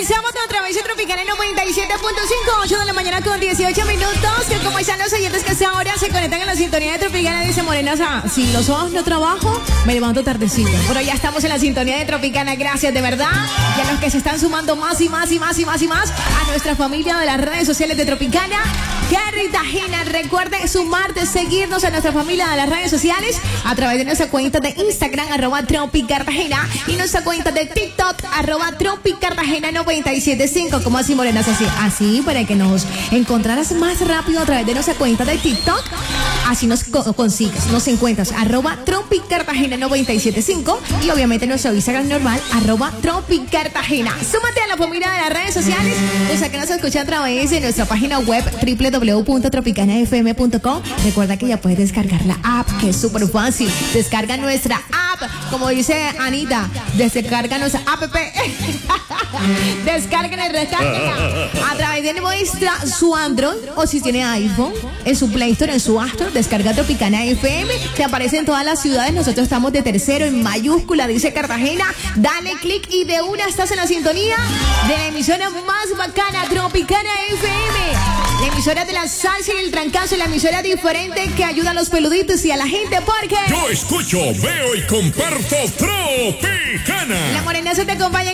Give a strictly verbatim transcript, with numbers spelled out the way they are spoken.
Regresamos otra vez a Tropicana noventa y siete punto cinco, ocho de la mañana con dieciocho minutos. Que como están los oyentes que hasta ahora se conectan en la sintonía de Tropicana, dice Morena, si los sábados no trabajo, me levanto tardecito. Pero ya estamos en la sintonía de Tropicana, gracias de verdad. Y a los que se están sumando más y más y más y más y más a nuestra familia de las redes sociales de Tropicana. Cartagena, recuerde sumarte, seguirnos a nuestra familia de las redes sociales a través de nuestra cuenta de Instagram, arroba Tropicartagena, y nuestra cuenta de TikTok, arroba Tropicartagena noventa y siete punto cinco. ¿Cómo así, Morenas? Así, así para que nos encontraras más rápido a través de nuestra cuenta de TikTok. Así nos co consigues, nos encuentras, arroba Tropicartagena noventa y siete punto cinco, y obviamente nuestro Instagram normal, arroba Tropicartagena. Súmate a la familia de las redes sociales, o sea que nos escucha a través de nuestra página web doble u doble u doble u punto tropicana f m punto com. Recuerda que ya puedes descargar la app, que es súper fácil. Descarga nuestra app, como dice Anita, descarga nuestra app. Descarga y descarga a través de nuestra su Android, o si tiene iPhone, en su Play Store, en su App Store, descarga Tropicana F M. Te aparece en todas las ciudades. Nosotros estamos de tercero en mayúscula, dice Cartagena. Dale clic y de una estás en la sintonía de la emisora más bacana, Tropicana F M. La emisora de la salsa y el trancazo, la emisora diferente que ayuda a los peluditos y a la gente, porque yo escucho, veo y comparto Tropicana. La Morena se te acompaña